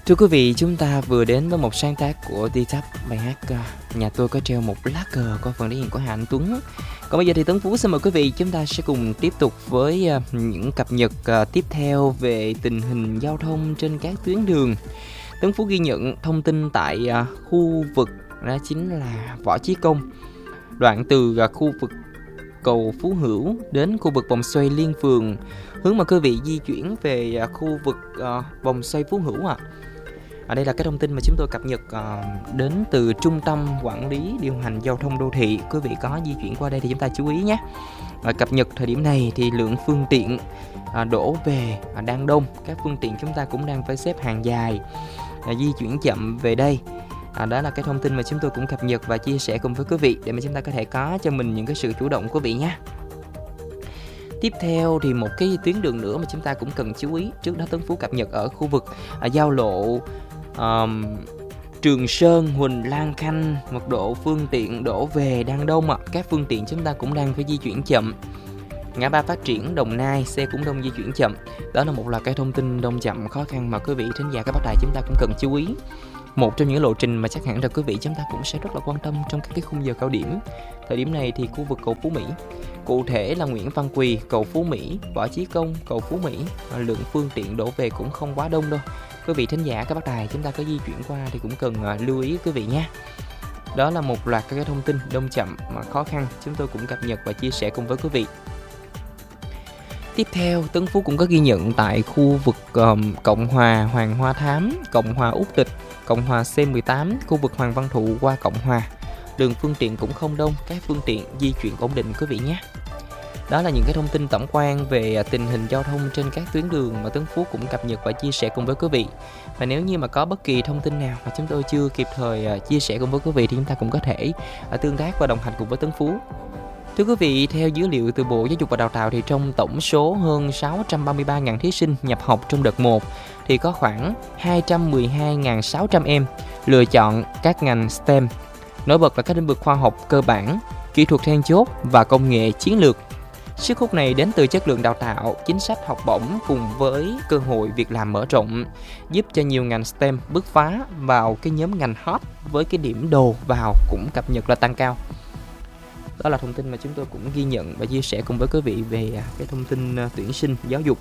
Thưa quý vị, chúng ta vừa đến với một sáng tác của T-Tap, bài hát Nhà tôi có treo một lá cờ qua phần thể hiện của Hà Anh Tuấn. Còn bây giờ thì Tấn Phú xin mời quý vị, chúng ta sẽ cùng tiếp tục với những cập nhật tiếp theo về tình hình giao thông trên các tuyến đường. Tấn Phú ghi nhận thông tin tại khu vực đó chính là Võ Chí Công, đoạn từ khu vực cầu Phú Hữu đến khu vực vòng xoay Liên Phường, hướng mà quý vị di chuyển về khu vực vòng xoay Phú Hữu ạ. Đây là cái thông tin mà chúng tôi cập nhật đến từ Trung tâm Quản lý Điều hành Giao thông Đô thị. Quý vị có di chuyển qua đây thì chúng ta chú ý nhé. Cập nhật thời điểm này thì lượng phương tiện đổ về đang đông. Các phương tiện chúng ta cũng đang phải xếp hàng dài, di chuyển chậm về đây. Đó là cái thông tin mà chúng tôi cũng cập nhật và chia sẻ cùng với quý vị để mà chúng ta có thể có cho mình những cái sự chủ động quý vị nhé. Tiếp theo thì một cái tuyến đường nữa mà chúng ta cũng cần chú ý. Trước đó Tấn Phú cập nhật ở khu vực giao lộ Trường Sơn, Huỳnh Lan Khanh, mật độ phương tiện đổ về đang đông ạ. Các phương tiện chúng ta cũng đang phải di chuyển chậm. Ngã ba Phát Triển, Đồng Nai, xe cũng đông di chuyển chậm. Đó là một loạt cái thông tin đông chậm khó khăn mà quý vị thính giả các bác đài chúng ta cũng cần chú ý. Một trong những lộ trình mà chắc hẳn là quý vị chúng ta cũng sẽ rất là quan tâm trong các cái khung giờ cao điểm. Thời điểm này thì khu vực cầu Phú Mỹ, cụ thể là Nguyễn Văn Quỳ, cầu Phú Mỹ, Võ Chí Công, cầu Phú Mỹ, lượng phương tiện đổ về cũng không quá đông đâu. Quý vị thính giả các bác đài chúng ta có di chuyển qua thì cũng cần lưu ý quý vị nhé. Đó là một loạt các cái thông tin đông chậm mà khó khăn chúng tôi cũng cập nhật và chia sẻ cùng với quý vị. Tiếp theo, Tấn Phú cũng có ghi nhận tại khu vực Cộng Hòa Hoàng Hoa Thám, Cộng Hòa Út Tịch, Cộng Hòa C18, khu vực Hoàng Văn Thụ qua Cộng Hòa. Đường phương tiện cũng không đông, các phương tiện di chuyển ổn định quý vị nhé. Đó là những cái thông tin tổng quan về tình hình giao thông trên các tuyến đường mà Tấn Phú cũng cập nhật và chia sẻ cùng với quý vị. Và nếu như mà có bất kỳ thông tin nào mà chúng tôi chưa kịp thời chia sẻ cùng với quý vị thì chúng ta cũng có thể tương tác và đồng hành cùng với Tấn Phú. Thưa quý vị, theo dữ liệu từ Bộ Giáo dục và Đào tạo thì trong tổng số hơn 633.000 thí sinh nhập học trong đợt 1 thì có khoảng 212.600 em lựa chọn các ngành STEM, nổi bật là các lĩnh vực khoa học cơ bản, kỹ thuật then chốt và công nghệ chiến lược. Sức hút này đến từ chất lượng đào tạo, chính sách học bổng cùng với cơ hội việc làm mở rộng, giúp cho nhiều ngành STEM bứt phá vào cái nhóm ngành hot với cái điểm đầu vào cũng cập nhật là tăng cao. Đó là thông tin mà chúng tôi cũng ghi nhận và chia sẻ cùng với quý vị về cái thông tin tuyển sinh giáo dục.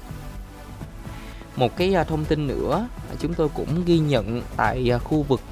Một cái thông tin nữa chúng tôi cũng ghi nhận tại khu vực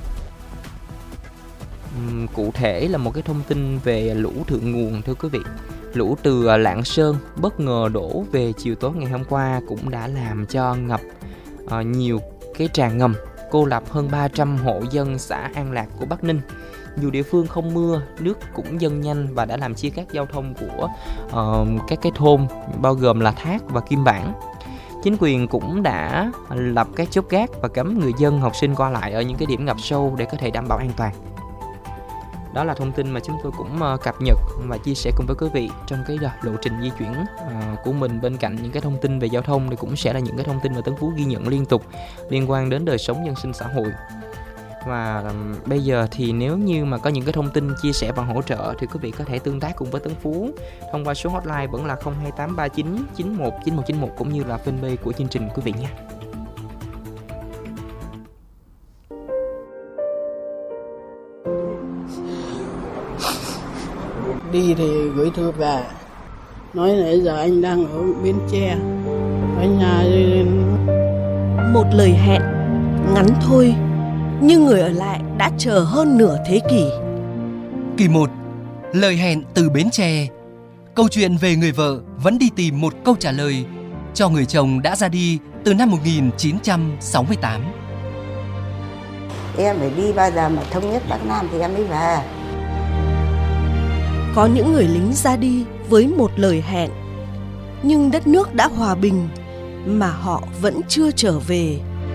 cụ thể là một cái thông tin về lũ thượng nguồn. Thưa quý vị, lũ từ Lạng Sơn bất ngờ đổ về chiều tối ngày hôm qua cũng đã làm cho ngập nhiều cái tràn ngầm, cô lập hơn 300 hộ dân xã An Lạc của Bắc Ninh. Nhiều địa phương không mưa, nước cũng dâng nhanh và đã làm chia cắt giao thông của các cái thôn bao gồm là Thác và Kim Bản. Chính quyền cũng đã lập các chốt gác và cấm người dân, học sinh qua lại ở những cái điểm ngập sâu để có thể đảm bảo an toàn. Đó là thông tin mà chúng tôi cũng cập nhật và chia sẻ cùng với quý vị trong cái lộ trình di chuyển của mình. Bên cạnh những cái thông tin về giao thông thì cũng sẽ là những cái thông tin mà Tấn Phú ghi nhận liên tục liên quan đến đời sống dân sinh xã hội. Và bây giờ thì nếu như mà có những cái thông tin chia sẻ và hỗ trợ thì quý vị có thể tương tác cùng với Tấn Phú thông qua số hotline vẫn là 02839 91 9191 cũng như là fanpage của chương trình quý vị nha. Đi thì gửi thư về, nói là giờ anh đang ở Bến Tre, ở nhà. Một lời hẹn ngắn thôi, nhưng người ở lại đã chờ hơn nửa thế kỷ. Kỳ 1. Lời hẹn từ Bến Tre. Câu chuyện về người vợ vẫn đi tìm một câu trả lời cho người chồng đã ra đi từ năm 1968. Em phải đi bao giờ mà thống nhất Bắc Nam thì em mới về. Có những người lính ra đi với một lời hẹn, nhưng đất nước đã hòa bình mà họ vẫn chưa trở về.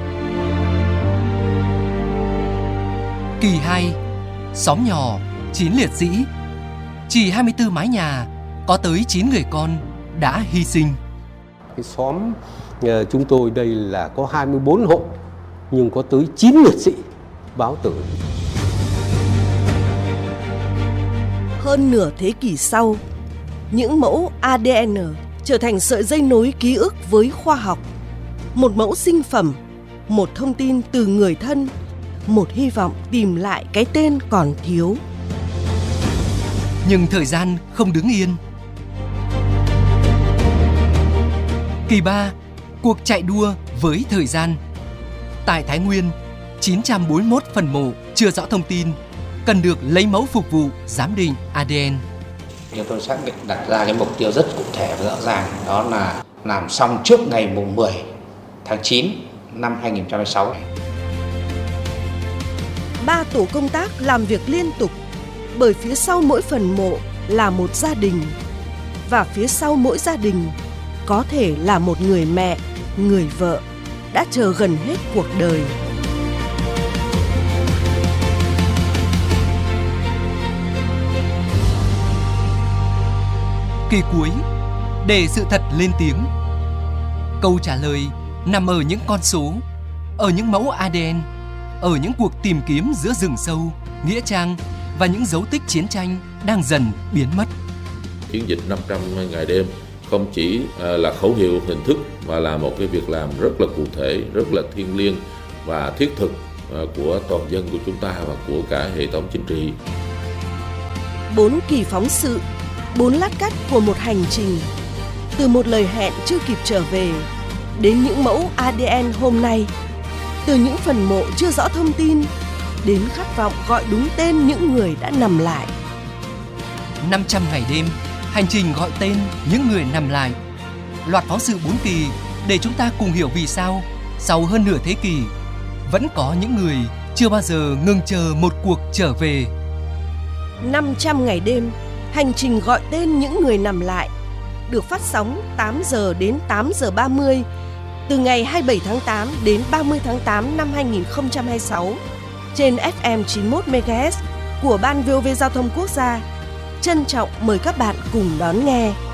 Kỳ 2. Xóm nhỏ, 9 liệt sĩ. Chỉ 24 mái nhà, có tới 9 người con đã hy sinh. Cái xóm chúng tôi đây là có 24 hộ, nhưng có tới 9 liệt sĩ báo tử. Hơn nửa thế kỷ sau, những mẫu ADN trở thành sợi dây nối ký ức với khoa học. Một mẫu sinh phẩm một thông tin từ người thân, một hy vọng tìm lại cái tên còn thiếu. Nhưng thời gian không đứng yên. Kỳ 3, cuộc chạy đua với thời gian. Tại Thái Nguyên, 941 phần mộ chưa rõ thông tin cần được lấy mẫu phục vụ giám định ADN. Chúng tôi xác định đặt ra cái mục tiêu rất cụ thể và rõ ràng, đó là làm xong trước ngày mùng 10 tháng 9 năm 2026. 3 tổ công tác làm việc liên tục, bởi phía sau mỗi phần mộ là một gia đình, và phía sau mỗi gia đình có thể là một người mẹ, người vợ đã chờ gần hết cuộc đời. Kỳ cuối, để sự thật lên tiếng. Câu trả lời nằm ở những con số, ở những mẫu ADN, ở những cuộc tìm kiếm giữa rừng sâu, nghĩa trang và những dấu tích chiến tranh đang dần biến mất. Chiến dịch 500 ngày đêm không chỉ là khẩu hiệu hình thức mà là một cái việc làm rất là cụ thể, rất là thiêng liêng và thiết thực của toàn dân của chúng ta và của cả hệ thống chính trị. 4 kỳ phóng sự, 4 lát cắt của một hành trình, từ một lời hẹn chưa kịp trở về đến những mẫu ADN hôm nay, từ những phần mộ chưa rõ thông tin đến khát vọng gọi đúng tên những người đã nằm lại. 500 ngày đêm, hành trình gọi tên những người nằm lại. Loạt phóng sự 4 kỳ để chúng ta cùng hiểu vì sao sau hơn nửa thế kỷ vẫn có những người chưa bao giờ ngừng chờ một cuộc trở về. 500 ngày đêm, hành trình gọi tên những người nằm lại được phát sóng 8 giờ đến 8 giờ 30 từ ngày 27 tháng 8 đến 30 tháng 8 năm 2026 trên FM 91 MHz của Ban VOV Giao thông Quốc gia. Trân trọng mời các bạn cùng đón nghe.